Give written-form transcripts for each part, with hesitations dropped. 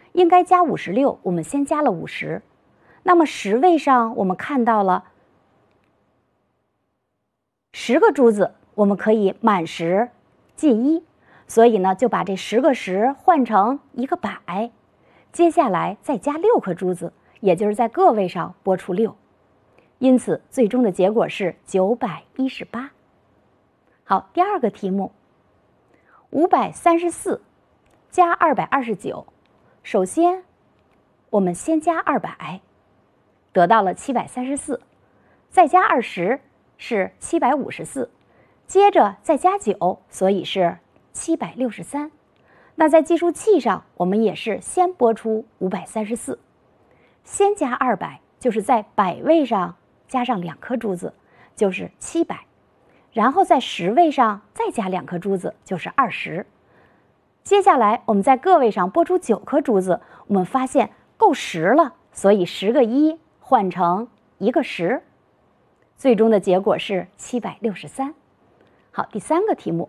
应该加56，我们先加了50。那么10位上我们看到了10个珠子，我们可以满10进1，所以呢就把这10个10换成一个100。接下来再加6颗珠子，也就是在个位上拨出6。因此最终的结果是918。好，第二个题目，534加229。首先我们先加200，得到了734，再加20是754，接着再加9，所以是763。那在计数器上我们也是先拨出534，先加200，就是在100位上加上2颗珠子，就是700，然后在10位上再加2颗珠子，就是20。接下来我们在个位上拨出9颗珠子，我们发现够10了，所以10个1换成一个10，最终的结果是763。好，第三个题目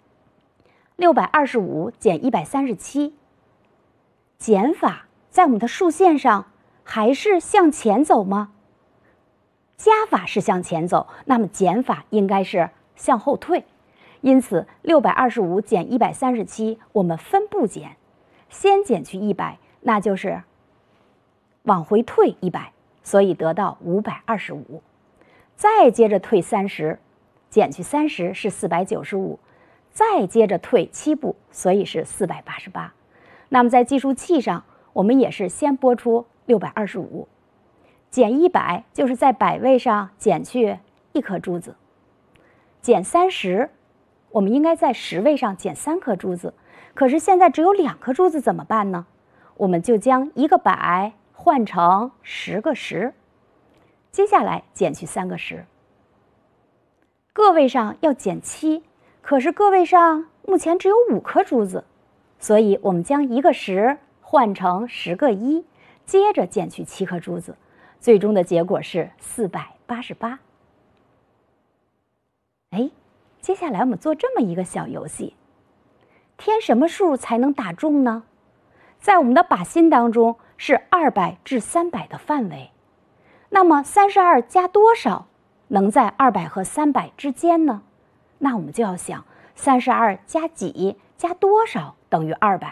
，625减137。减法在我们的数线上还是向前走吗？加法是向前走，那么减法应该是向后退。因此625减137，我们分步减，先减去100，那就是往回退100，所以得到525。再接着退30，减去30是495，再接着退7步，所以是488。那么在计数器上，我们也是先拨出625，减100就是在100位上减去1颗珠子，减30。我们应该在10位上减3颗珠子，可是现在只有2颗珠子怎么办呢？我们就将一个100换成10个10，接下来减去3个10。个位上要减7，可是个位上目前只有5颗珠子，所以我们将一个10换成10个1，接着减去7颗珠子，最终的结果是488。接下来我们做这么一个小游戏，填什么数才能打中呢？在我们的靶心当中是200至300的范围，那么32加多少能在200和300之间呢？那我们就要想32加几加多少等于200。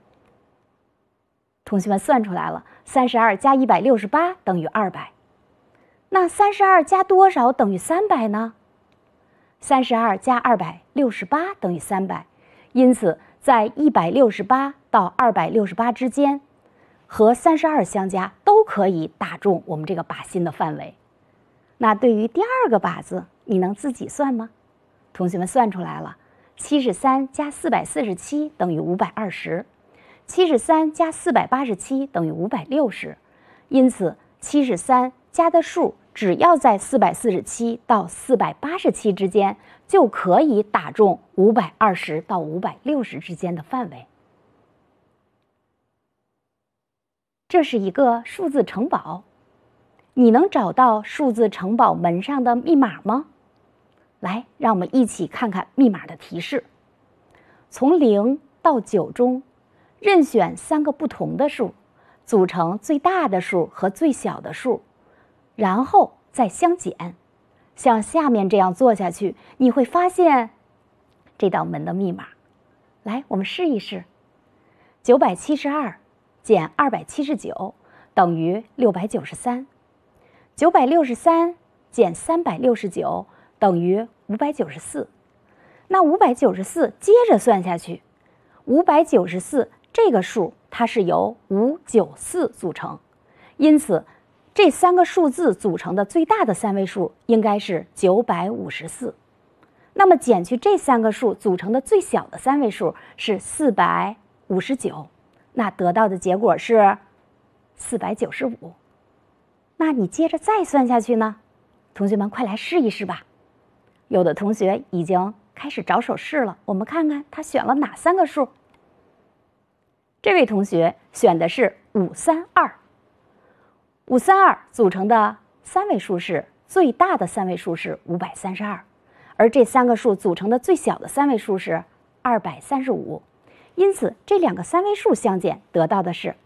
同学们算出来了，32加168等于200。那32加多少等于300呢？32加268等于300，因此在168到268之间，和32相加都可以打中我们这个靶心的范围。那对于第二个靶子，你能自己算吗？同学们算出来了，73加447等于520，73加487等于560，因此73加的数只要在447到487之间，就可以打中520到560之间的范围。这是一个数字城堡，你能找到数字城堡门上的密码吗？来，让我们一起看看密码的提示。从0到9中，任选3个不同的数，组成最大的数和最小的数，然后再相减。像下面这样做下去，你会发现这道门的密码。来，我们试一试。972减279等于693。963减369等于594。那594接着算下去，594这个数它是由594组成，因此这3个数字组成的最大的3位数应该是954。那么减去这3个数组成的最小的3位数是459，那得到的结果是495。那你接着再算下去呢？同学们快来试一试吧。有的同学已经开始找手势了，我们看看他选了哪3个数。这位同学选的是532。532组成的3位数是最大的3位数是532，而这3个数组成的最小的3位数是235，因此这2个3位数相减得到的是